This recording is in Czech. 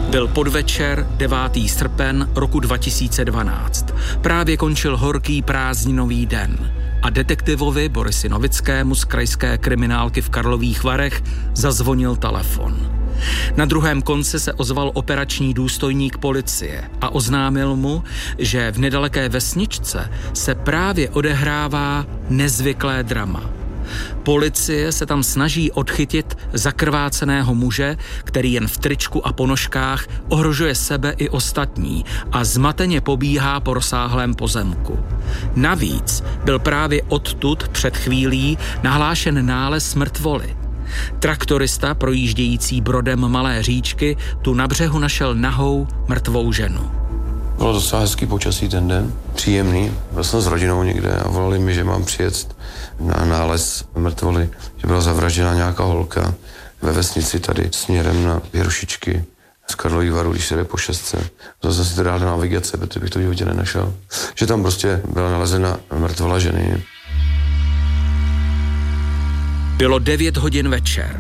Byl podvečer 9. srpen roku 2012. Právě končil horký prázdninový den a detektivovi Borisi Novickému z krajské kriminálky v Karlových Varech zazvonil telefon. Na druhém konci se ozval operační důstojník policie a oznámil mu, že v nedaleké vesničce se právě odehrává nezvyklé drama. Policie se tam snaží odchytit zakrváceného muže, který jen v tričku a ponožkách ohrožuje sebe i ostatní a zmateně pobíhá po rozsáhlém pozemku. Navíc byl právě odtud před chvílí nahlášen nález mrtvoly. Traktorista projíždějící brodem malé říčky tu na břehu našel nahou mrtvou ženu. Bylo docela hezký počasí ten den, příjemný. Byl jsem s rodinou někde a volali mi, že mám přijet na nález mrtvoly, že byla zavražděna nějaká holka ve vesnici tady směrem na Věrušičky z Karlových Varů, když se jde po 6. Zase si to dál do navigace, protože bych to v životě nenašel. Že tam prostě byla nalezena mrtvola ženy. Bylo 9 hodin večer.